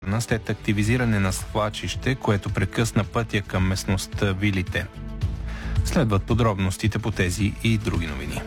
след активизиране на свлачище, което прекъсна пътя към местността Вилите. Следват подробностите по тези и други новини.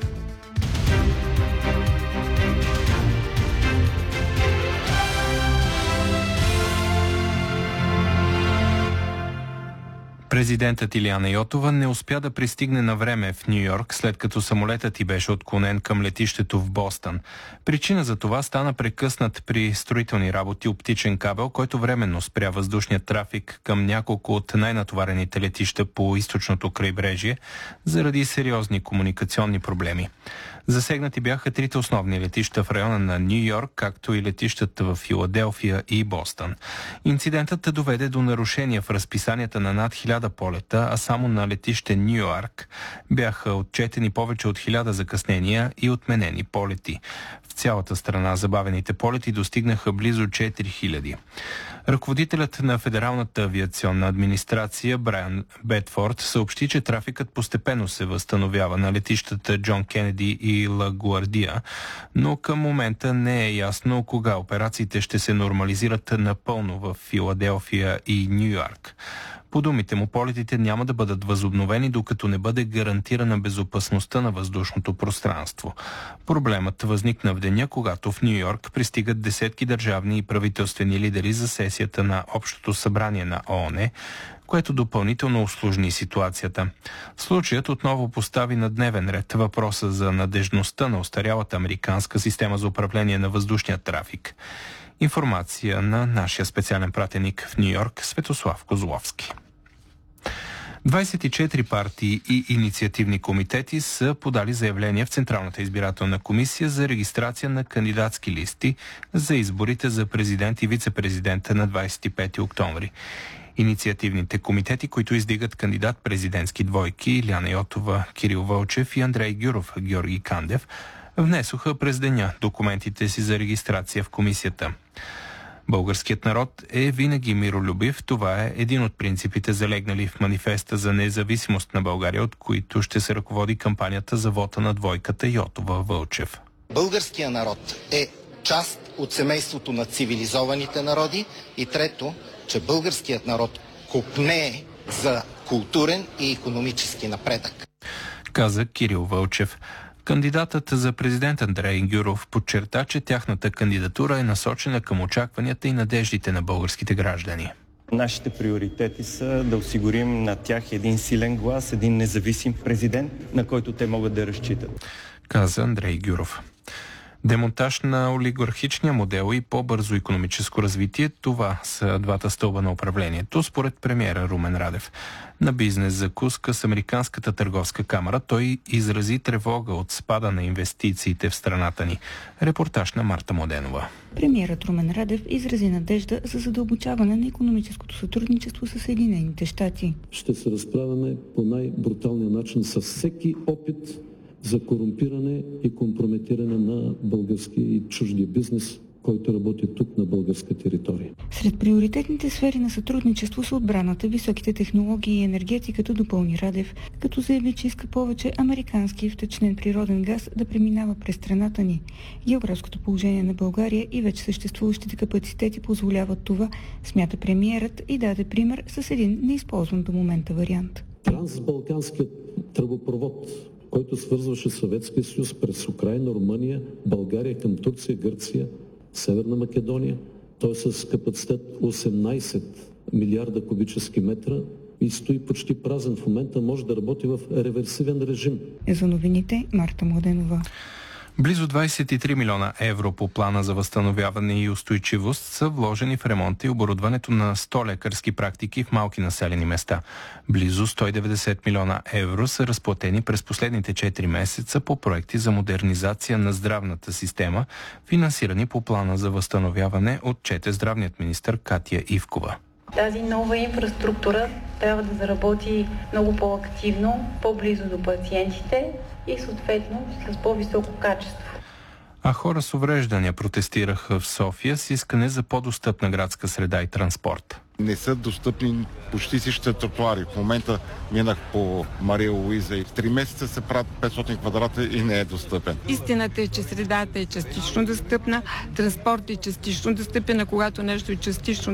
Президентът Илияна Йотова не успя да пристигне на време в Ню Йорк, след като самолетът й беше отклонен към летището в Бостън. Причина за това стана прекъснат при строителни работи оптичен кабел, който временно спря въздушния трафик към няколко от най-натоварените летища по източното крайбрежие заради сериозни комуникационни проблеми. Засегнати бяха трите основни летища в района на Ню Йорк, както и летищата в Филаделфия и Бостън. Инцидентът доведе до нарушения в разписанията на над 1000 полета, а само на летище Ню Йорк бяха отчетени повече от 1000 закъснения и отменени полети. В цялата страна забавените полети достигнаха близо 4000. Ръководителят на Федералната авиационна администрация Брайан Бедфорд съобщи, че трафикът постепенно се възстановява на летищата Джон Кенеди и Ла Гуардия, но към момента не е ясно кога операциите ще се нормализират напълно в Филаделфия и Ню Йорк. По думите му, полетите няма да бъдат възобновени, докато не бъде гарантирана безопасността на въздушното пространство. Проблемът възникна в деня, когато в Ню Йорк пристигат десетки държавни и правителствени лидери за сесията на Общото събрание на ООН, което допълнително усложни ситуацията. Случаят отново постави на дневен ред въпроса за надежността на остарялата американска система за управление на въздушния трафик. Информация на нашия специален пратеник в Ню Йорк Светослав Козловски. 24 партии и инициативни комитети са подали заявление в Централната избирателна комисия за регистрация на кандидатски листи за изборите за президент и вице-президента на 25 октомври. Инициативните комитети, които издигат кандидат-президентски двойки Илияна Йотова, Кирил Вълчев и Андрей Гюров, Георги Кандев, внесоха през деня документите си за регистрация в комисията. Българският народ е винаги миролюбив. Това е един от принципите, залегнали в манифеста за независимост на България, от които ще се ръководи кампанията за вота на двойката Йотова-Вълчев. Българският народ е част от семейството на цивилизованите народи и трето, че българският народ копнее за културен и икономически напредък, каза Кирил Вълчев. Кандидатът за президент Андрей Гюров подчерта, че тяхната кандидатура е насочена към очакванията и надеждите на българските граждани. Нашите приоритети са да осигурим на тях един силен глас, един независим президент, на който те могат да разчитат, каза Андрей Гюров. Демонтаж на олигархичния модел и по-бързо икономическо развитие – това са двата стълба на управлението, според премиера Румен Радев. На бизнес закуска с Американската търговска камара той изрази тревога от спада на инвестициите в страната ни. Репортаж на Марта Моденова. Премиерът Румен Радев изрази надежда за задълбочаване на икономическото сътрудничество с Съединените щати. Ще се разправяме по най-бруталния начин с всеки опит за корумпиране и компрометиране на българския и чуждия бизнес, който работи тук на българска територия. Сред приоритетните сфери на сътрудничество са отбраната, високите технологии и енергетиката, допълни Радев, като заяви, че иска повече американски втечнен природен газ да преминава през страната ни. Географското положение на България и вече съществуващите капацитети позволяват това, смята премиерът и даде пример с един неизползван до момента вариант. Трансбалканският тръбопровод, който свързваше Съветския съюз през Украйна, Румъния, България към Турция, Гърция, Северна Македония. Той е с капацитет 18 милиарда кубически метра и стои почти празен в момента, може да работи в реверсивен режим. За новините Марта Младенова. Близо 23 милиона евро по плана за възстановяване и устойчивост са вложени в ремонта и оборудването на 100 лекарски практики в малки населени места. Близо 190 милиона евро са разплатени през последните 4 месеца по проекти за модернизация на здравната система, финансирани по плана за възстановяване, отчете здравният министър Катя Ивкова. Тази нова инфраструктура трябва да заработи много по-активно, по-близо до пациентите и съответно с по-високо качество. А хора с увреждания протестираха в София с искане за по-достъпна градска среда и транспорт. Не са достъпни почти всичките тротуари. В момента минах по Мария Луиза и в 3 месеца се правят 500 квадрата и не е достъпен. Истината е, че средата е частично достъпна, транспорт е частично достъпен, а когато нещо е частично